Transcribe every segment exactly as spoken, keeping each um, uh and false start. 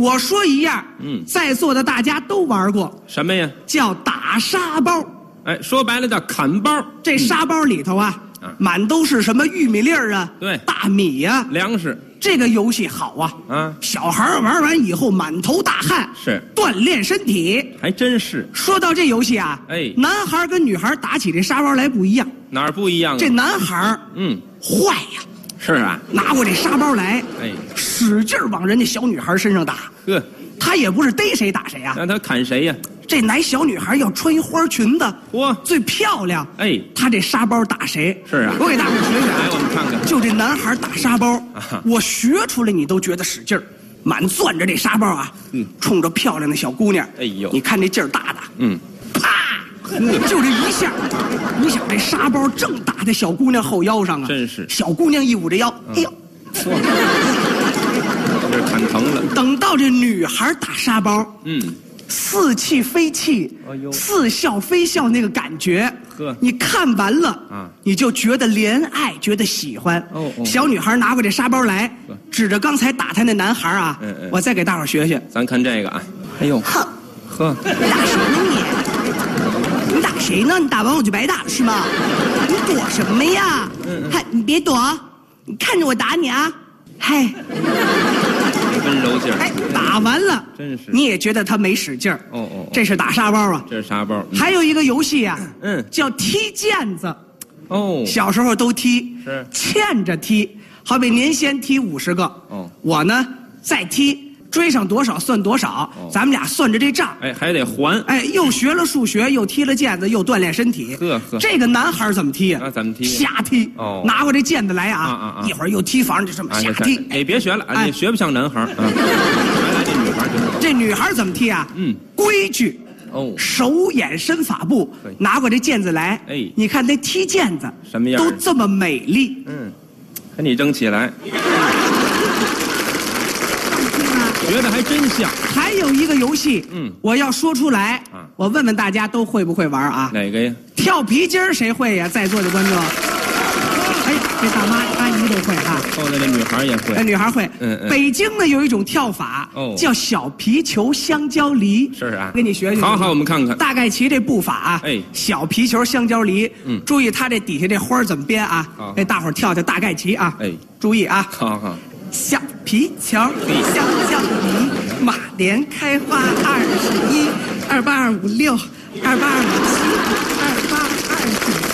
我说一样， 嗯， 在座的大家都玩过， 什么呀？ 叫打沙包。 哎，说白了叫砍包。 这沙包里头啊， 嗯、 满都是什么玉米粒儿啊， 对， 大米呀、啊， 粮食。 这个游戏好啊， 啊， 小孩玩完以后满头大汗， 是锻炼身体， 还真是。 说到这游戏啊， 哎， 男孩跟女孩打起这沙包来不一样。 哪儿不一样啊？ 这男孩嗯， 坏呀。 是啊， 拿过这沙包来， 哎， 使劲往人家小女孩身上打。 呵， 他也不是逮谁打谁啊， 那他砍谁呀？ 这奶小女孩要穿一花裙子， 嚯， 最漂亮。 哎， 他这沙包打谁？ 是啊， 我给大伙学学。 来，我们看看。 就这男孩打沙包， 啊、 我学出来你都觉得使劲儿，满攥着这沙包啊，嗯，冲着漂亮的小姑娘， 哎呦， 你看这劲儿大的， 嗯， 啪，就这一下，你想这沙包正打在小姑娘后腰上啊， 真是。 小姑娘一捂着腰，嗯、哎呦。 这砍疼了。 等到这女孩打沙包， 嗯， 似气非气， 哎呦， 似笑非笑那个感觉， 呵， 你看完了啊， 你就觉得怜爱，觉得喜欢。 哦哦， 小女孩拿过这沙包来，指着刚才打她那男孩啊， 嗯嗯， 我再给大伙学学。 咱看这个啊，哎呦， 哼， 呵， 你打谁呢你？你打谁呢？你打完我就白打了是吗？你躲什么呀？ 嗯嗯， 嗨，你别躲。你看着我打你啊！嗨， 温柔劲儿。 哎，打完了， 真是你也觉得他没使劲儿。 哦哦， 这是打沙包啊， 这是沙包。 嗯、还有一个游戏啊， 嗯， 叫踢毽子。 哦， 小时候都踢， 是欠着踢。好比您先踢五十个， 哦， 我呢再踢。追上多少算多少，哦、咱们俩算着这账。 哎，还得还。 哎，又学了数学，又踢了毽子，又锻炼身体。 呵呵， 这个男孩怎么踢呀、 啊？怎么踢？ 瞎踢。 哦， 拿过这毽子来啊， 啊啊啊一会儿又踢房，就这么瞎踢。 哎，哎别学了，哎，你学不像男孩。啊、来来，这女孩就这女孩怎么踢啊？ 嗯， 规矩。 哦， 手眼身法步，拿过这毽子来。 哎， 你看那踢毽子什么样？ 都这么美丽。 嗯，给你扔起来。学的还真像。 还有一个游戏， 嗯， 我要说出来，啊，我问问大家都会不会玩啊？ 哪个呀？ 跳皮筋儿谁会呀？在座的观众，哎，这大妈阿姨都会哈。 后来这女孩也会。 哎，女孩会。 嗯嗯。 北京呢有一种跳法，哦，叫小皮球香蕉梨。 是啊。 给你学学。 好好，我们看看。 大概其这步法啊。 哎。 小皮球香蕉梨。 嗯。 注意它这底下这花怎么编啊？ 好。 哎，大伙儿跳跳大概齐啊。 哎。 注意啊。 好好。 小皮球香蕉梨。马莲开花二十一，二八二五六，二八二五七，二八二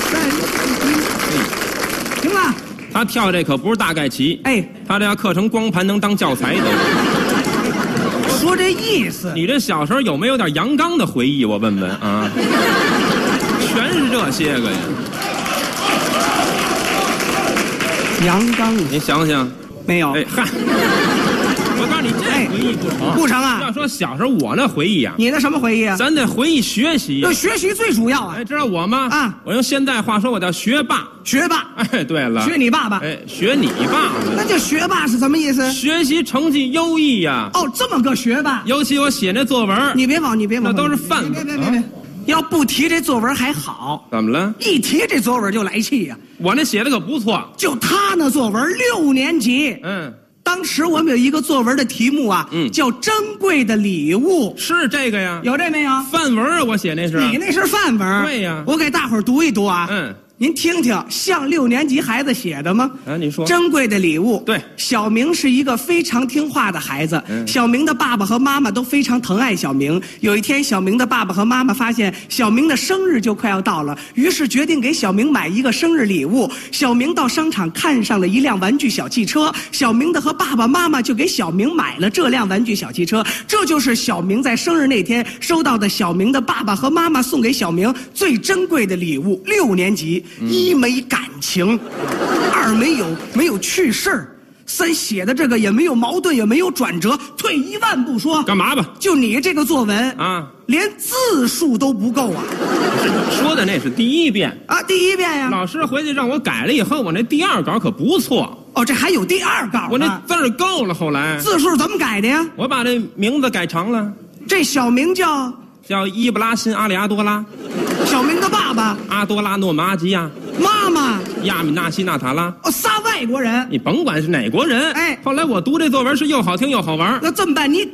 九三十一，行了。 他跳这可不是大概齐， 哎， 他这要刻成光盘能当教材都。 说这意思。 你这小时候有没有点阳刚的回忆？我问问啊，全是这些个呀。 阳刚， 你想想， 没有？ 哎嗨。我告诉你，这回忆不成， 不成啊！ 要说小时候我那回忆啊， 你那什么回忆啊？ 咱得回忆学习， 那学习最主要啊！ 哎，知道我吗？ 啊， 我用现代话说，我叫学霸， 学霸。 哎，对了， 学你爸爸。 哎，学你爸爸。 那叫学霸是什么意思？ 学习成绩优异呀。 哦，这么个学霸。 尤其我写那作文， 你别往，你别往， 那都是范本。 别别别别，要不提这作文还好。 怎么了？ 一提这作文就来气呀！ 我那写的可不错， 就他那作文六年级。 嗯。 当时我们有一个作文的题目啊，嗯，叫珍贵的礼物， 是这个呀？ 有这没有？ 范文啊，我写那是。 你那是范文。 对呀。 我给大伙儿读一读啊。 嗯。 您听听，像六年级孩子写的吗？ 啊，你说。 珍贵的礼物。 对。 小明是一个非常听话的孩子。嗯。小明的爸爸和妈妈都非常疼爱小明。有一天，小明的爸爸和妈妈发现小明的生日就快要到了，于是决定给小明买一个生日礼物。小明到商场看上了一辆玩具小汽车，小明的和爸爸妈妈就给小明买了这辆玩具小汽车。这就是小明在生日那天收到的小明的爸爸和妈妈送给小明最珍贵的礼物。六年级。嗯、一没感情，二没有没有趣事儿，三写的这个也没有矛盾，也没有转折。退一万步说， 干嘛吧？ 就你这个作文啊， 连字数都不够啊！ 说的那是第一遍啊，第一遍呀。 老师回去让我改了以后，我那第二稿可不错。 哦，这还有第二稿？ 我那字儿够了。后来字数怎么改的呀？ 我把这名字改长了。 这小名叫叫伊布拉辛阿里阿多拉。 小明的爸爸阿多拉诺马吉亚， 妈妈亚米纳西纳塔拉。 哦，仨外国人， 你甭管是哪国人。 哎， 后来我读这作文是又好听又好玩。 那这么办，你